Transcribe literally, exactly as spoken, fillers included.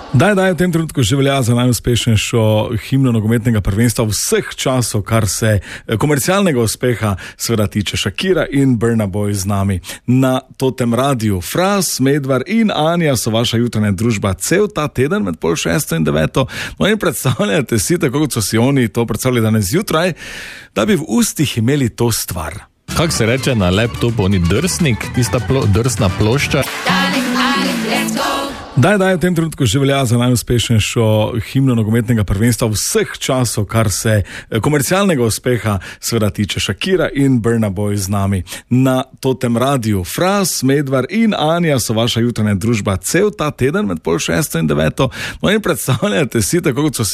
Daj, daj, v tem trenutku že velja za najuspešnejšo himno nogometnega prvenstva vseh časov, kar se komercialnega uspeha seveda tiče. Shakira in Burna Boy z nami na Totem Radiu. Fras, Medvar in Anja so vaša jutranja družba cel ta teden med pol šesto in deveto. No in predstavljate si, tako kot so si oni to predstavljali danes zjutraj, da bi v ustih imeli to stvar. Kako se reče na laptopu, oni drsnik, tista plo, drsna plošča? Daj, daj, v tem trenutku že velja za najuspešnejšo himno nogometnega prvenstva vseh časov, kar se komercialnega uspeha seveda tiče. Shakira in Burna Boy z nami na Totem Radiu. Fras, Medvar in Anja so vaša jutranja družba cel ta teden med pol šesto in deveto. No in predstavljate si, tako kot so si